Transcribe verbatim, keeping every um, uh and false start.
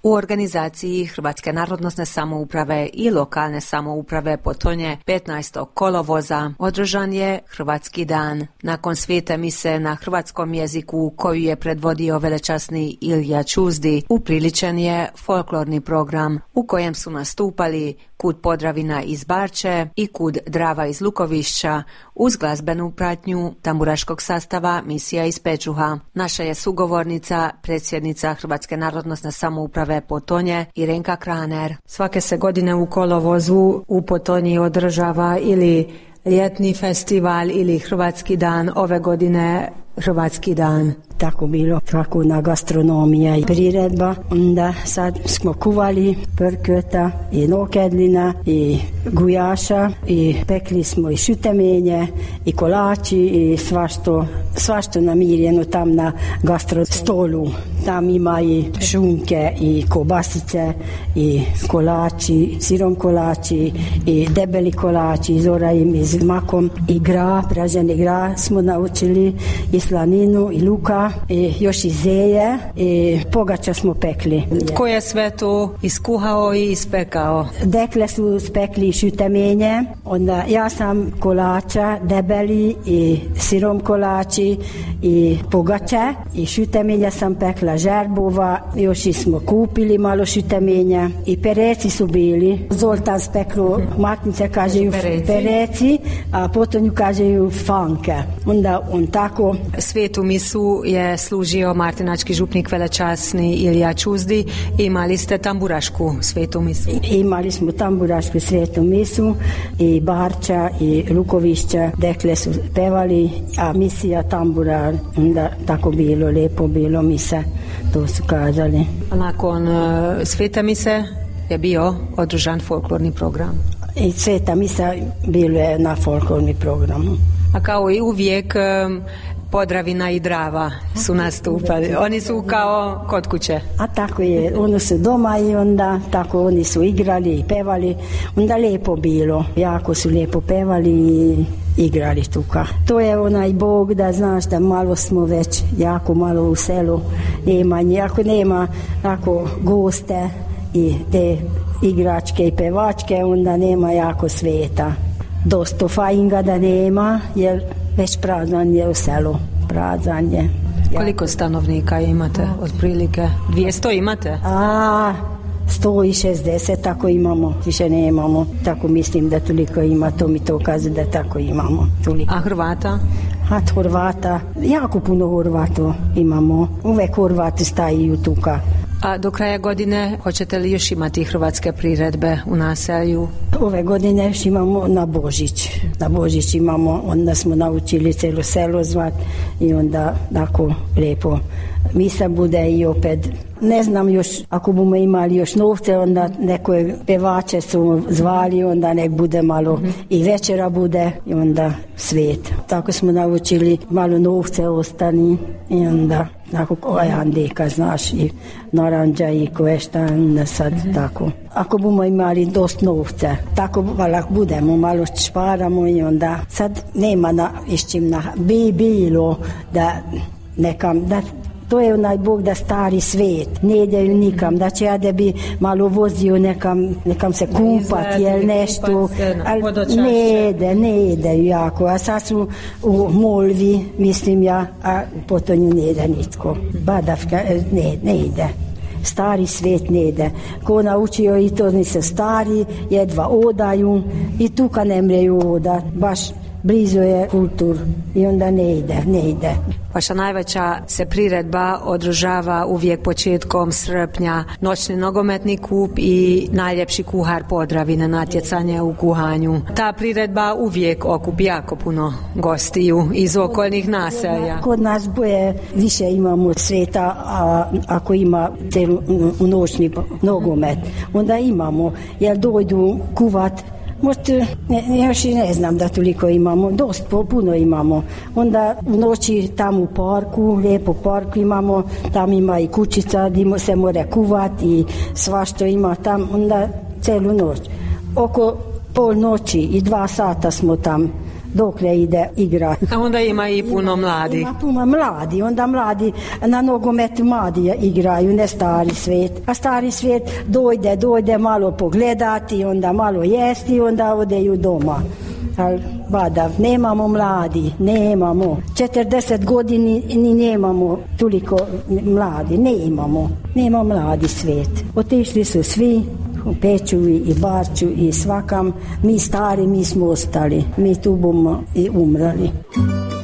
U organizaciji Hrvatske narodnosne samouprave i lokalne samouprave Potonje petnaestog kolovoza održan je Hrvatski dan. Nakon svete mise na hrvatskom jeziku koju je predvodio velečasni Ilija Čuzdi, upriličen je folklorni program u kojem su nastupali Kud Podravina iz Barče i Kud Drava iz Lukovišća uz glazbenu pratnju tamburaškog sastava misija iz Pečuha. Naša je sugovornica, predsjednica Hrvatske narodnosne samouprave Potonje Irenka Kraner. Svake se godine u kolovozu u Potonji održava ili ljetni festival ili Hrvatski dan, ove godine Hrvatski dan. Tako bilo, tako na gastronomija i priredba. Onda sad smo kuvali prkota i nokedlina i gujaša i pekli smo i šutemenje i kolači i svašto, svašto namirjeno tam na gastrostolu. Tam ima i šunke i kobasice i kolači, sirom kolači i debeli kolači iz orajim i z makom i gra, praženi gra smo naučili i slaninu i luka i još i zeje i pogača smo pekli. Tko je sve to iskuhao i ispekao? Dekle su spekli šutemenje, onda ja sam kolača debeli i sirom kolači i pogače i šutemenja sam pekla žerbova, još i smo kupili malo šutemenja i pereci su bili. Zoltan speklo, matnice kažeju pereci, pereci a potom kažeju fanke. Onda on tako. Svetu misu je služio martinački župnik velečasni Ilija Čuzdi. Imali ste tamburašku svetu misu? Imali smo tamburašku svetu misu i Barča i Lukovišća. Dekle su pevali, a misija tambura, onda tako bilo, lepo bilo mise, to su kazali. Nakon uh, svete mise je bio održan folklorni program. I sveta misa bilo je na folklorni programu. A kao i uvijek um, Podravina i Drava su nastupali. Oni su kao kod kuće. A tako je, oni su doma i onda tako oni su igrali i pevali. Onda lijepo bilo, jako su lijepo pevali i igrali tuka. To je onaj Bog da znaš da malo smo već jako malo u selu. Nema, ako nema ako goste i te igračke i pevačke, onda nema jako sveta. Dosta fajnga da nema, jer već prazan je u selu. Prazan je. Koliko stanovnika imate? Otprilike dvjesto imate? A, sto šezdeset tako imamo. Više ne imamo. Tako mislim da toliko ima. To mi to kaže da tako imamo. Toliko. A Hrvata? A Hrvata, jako puno Hrvata imamo. Uvek Hrvati staju tuka. A do kraja godine hoćete li još imati hrvatske priredbe u naselju? Ove godine još imamo na Božić. Na Božić imamo, onda smo naučili celo selo zvat i onda tako lijepo misa bude i opet. Ne znam još, ako bomo imali još novce, onda nekoje pevače su zvali, onda nek bude malo mm-hmm. i večera bude i onda svijet. Tako smo naučili, malo novce ostani i onda tako ajandeka, znaš, i naranđa i koješta, sad mm-hmm. tako. Ako bomo imali dosta novce, tako valak budemo, malo šparamo i onda sad nema na išćim na bi bilo da nekam, da to je onaj Bog da stari svijet, ne ideju nikam, da će ja da bi malo vozio nekam, nekam se kupat, jel nešto, ali ne ide, ne ideju jako, a sad su u Molvi, mislim ja, a u Potonju ne ide nitko, Badavka, ne, ne ide. Stari svijet ne ide. Ko naučio i to ni se stari, jedva odaju i tuka ne mreju odat, baš blizu je kultur i onda ne ide, ne ide. Vaša najveća se priredba održava uvijek početkom srpnja, noćni nogometni kup i najljepši kuhar Podravine, natjecanje u kuhanju. Ta priredba uvijek okupi jako puno gostiju iz okolnih naselja. Kod nas boje više imamo sveta, a ako ima celu u noćni nogomet, onda imamo, jer dojdu kuvat. Možda, ne, još i ne znam da toliko imamo, dosta puno imamo. Onda u noći tamo u parku, lijepo parku imamo, tam ima i kućica gdje se mora kuvati i svašto ima tam, onda celu noć. Oko pol noći i dva sata smo tam dokle ide igra. A onda ima i puno ima, mladi. Ima puno mladi, onda mladi na nogometu mladi igraju, ne stari svijet. A stari svijet dojde, dojde malo pogledati, onda malo jesti, onda odeju doma. Ali bada, nemamo mladi, nemamo. četrdeset godini ni nemamo toliko mladi, ne imamo. Nema mladi svijet. Otišli su svi, u Peću i Barču i svakam. Mi stari, mi smo ostali. Mi tu bomo i umrali.